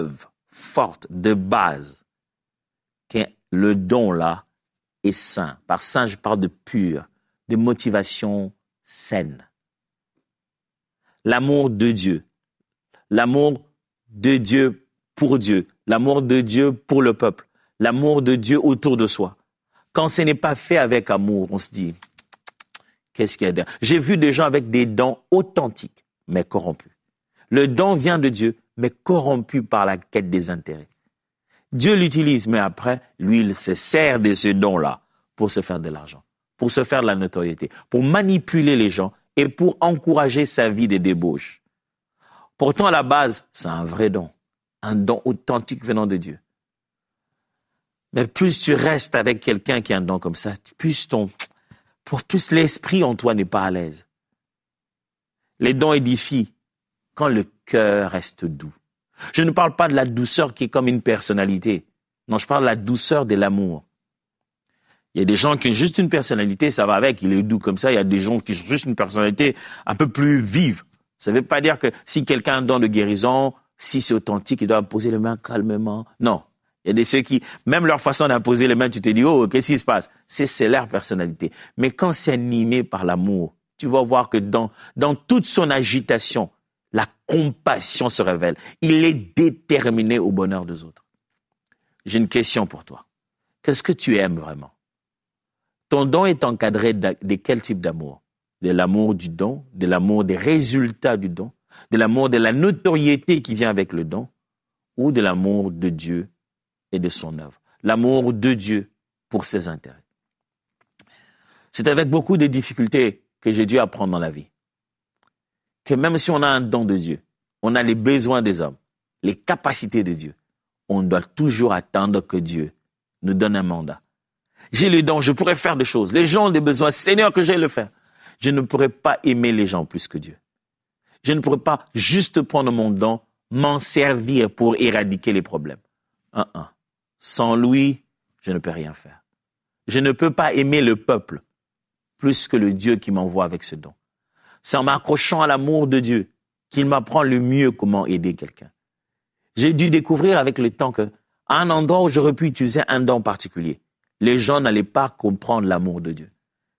forte de base, que le don là est sain. Par sain, je parle de pur, de motivation saine. L'amour de Dieu, l'amour de Dieu pour Dieu, l'amour de Dieu pour le peuple, l'amour de Dieu autour de soi. Quand ce n'est pas fait avec amour, on se dit, qu'est-ce qu'il y a derrière? J'ai vu des gens avec des dons authentiques, mais corrompus. Le don vient de Dieu, mais corrompu par la quête des intérêts. Dieu l'utilise, mais après, lui, il se sert de ce don-là pour se faire de l'argent, pour se faire de la notoriété, pour manipuler les gens et pour encourager sa vie de débauche. Pourtant, à la base, c'est un vrai don authentique venant de Dieu. Mais plus tu restes avec quelqu'un qui a un don comme ça, plus l'esprit en toi n'est pas à l'aise. Les dons édifient quand le cœur reste doux. Je ne parle pas de la douceur qui est comme une personnalité. Non, je parle de la douceur de l'amour. Il y a des gens qui ont juste une personnalité, ça va avec, il est doux comme ça. Il y a des gens qui ont juste une personnalité un peu plus vive. Ça ne veut pas dire que si quelqu'un a un don de guérison, si c'est authentique, il doit poser les mains calmement. Non. Il y a des ceux qui, même leur façon d'imposer les mains, tu te dis, oh, qu'est-ce qui se passe? C'est leur personnalité. Mais quand c'est animé par l'amour, tu vas voir que dans toute son agitation, la compassion se révèle. Il est déterminé au bonheur des autres. J'ai une question pour toi. Qu'est-ce que tu aimes vraiment? Ton don est encadré de quel type d'amour? De l'amour du don, de l'amour des résultats du don, de l'amour de la notoriété qui vient avec le don, ou de l'amour de Dieu et de son œuvre. L'amour de Dieu pour ses intérêts. C'est avec beaucoup de difficultés que j'ai dû apprendre dans la vie. Que même si on a un don de Dieu, on a les besoins des hommes, les capacités de Dieu, on doit toujours attendre que Dieu nous donne un mandat. J'ai le don, je pourrais faire des choses. Les gens ont des besoins, Seigneur, que j'aille le faire. Je ne pourrais pas aimer les gens plus que Dieu. Je ne pourrais pas juste prendre mon don, m'en servir pour éradiquer les problèmes. Sans lui, je ne peux rien faire. Je ne peux pas aimer le peuple plus que le Dieu qui m'envoie avec ce don. C'est en m'accrochant à l'amour de Dieu qu'il m'apprend le mieux comment aider quelqu'un. J'ai dû découvrir avec le temps qu'à un endroit où j'aurais pu utiliser un don particulier, les gens n'allaient pas comprendre l'amour de Dieu.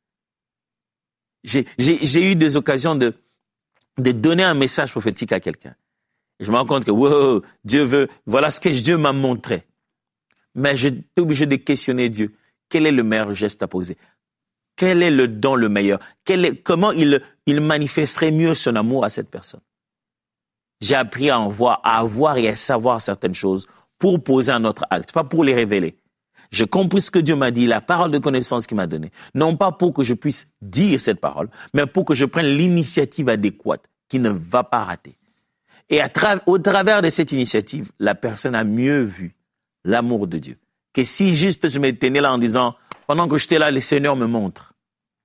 J'ai eu des occasions de donner un message prophétique à quelqu'un. Et je me rends compte que, wow, Dieu veut, voilà ce que Dieu m'a montré. Mais j'étais obligé de questionner Dieu. Quel est le meilleur geste à poser? Quel est le don le meilleur? Comment il manifesterait mieux son amour à cette personne? J'ai appris à avoir et à savoir certaines choses pour poser un autre acte, pas pour les révéler. J'ai compris ce que Dieu m'a dit, la parole de connaissance qu'il m'a donnée. Non pas pour que je puisse dire cette parole, mais pour que je prenne l'initiative adéquate qui ne va pas rater. Et au travers de cette initiative, la personne a mieux vu l'amour de Dieu. Que si juste je me tenais là en disant, pendant que j'étais là, le Seigneur me montre.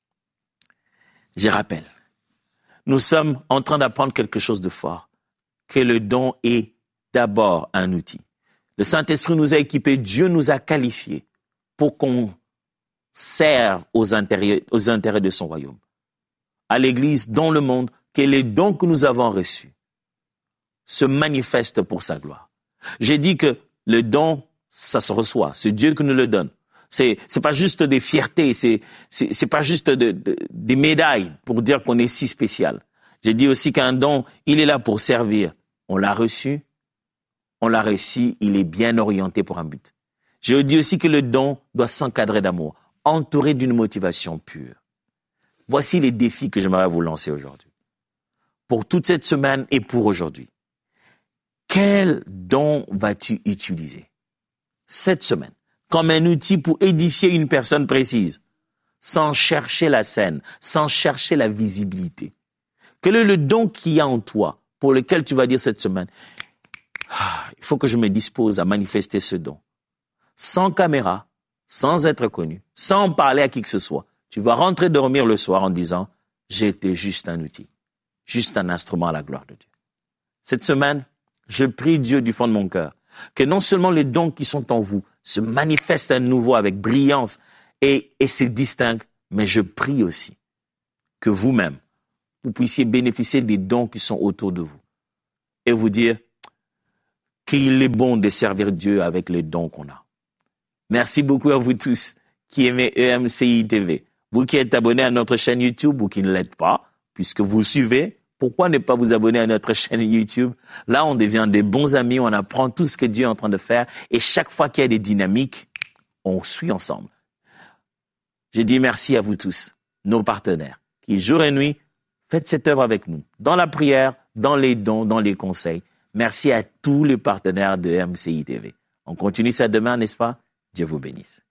Je rappelle, nous sommes en train d'apprendre quelque chose de fort, que le don est d'abord un outil. Le Saint-Esprit nous a équipés, Dieu nous a qualifiés pour qu'on serve aux intérêts de son royaume. À l'Église, dans le monde, que les dons que nous avons reçus se manifestent pour sa gloire. J'ai dit que le don, ça se reçoit, c'est Dieu qui nous le donne. C'est pas juste des fiertés, c'est pas juste des médailles pour dire qu'on est si spécial. J'ai dit aussi qu'un don, il est là pour servir. On l'a reçu, il est bien orienté pour un but. J'ai dit aussi que le don doit s'encadrer d'amour, entouré d'une motivation pure. Voici les défis que j'aimerais vous lancer aujourd'hui. Pour toute cette semaine et pour aujourd'hui. Quel don vas-tu utiliser cette semaine comme un outil pour édifier une personne précise, sans chercher la scène, sans chercher la visibilité? Quel est le don qu'il y a en toi pour lequel tu vas dire cette semaine, il faut que je me dispose à manifester ce don. Sans caméra, sans être connu, sans parler à qui que ce soit. Tu vas rentrer dormir le soir en disant, j'ai été juste un outil, juste un instrument à la gloire de Dieu. Cette semaine, je prie Dieu du fond de mon cœur que non seulement les dons qui sont en vous se manifestent à nouveau avec brillance et se distinguent, mais je prie aussi que vous-même, vous puissiez bénéficier des dons qui sont autour de vous et vous dire, qu'il est bon de servir Dieu avec les dons qu'on a. Merci beaucoup à vous tous qui aimez EMCI TV. Vous qui êtes abonnés à notre chaîne YouTube ou qui ne l'êtes pas, puisque vous suivez, pourquoi ne pas vous abonner à notre chaîne YouTube? Là, on devient des bons amis, on apprend tout ce que Dieu est en train de faire et chaque fois qu'il y a des dynamiques, on suit ensemble. Je dis merci à vous tous, nos partenaires, qui jour et nuit, faites cette œuvre avec nous, dans la prière, dans les dons, dans les conseils. Merci à tous les partenaires de EMCI TV. On continue ça demain, n'est-ce pas? Dieu vous bénisse.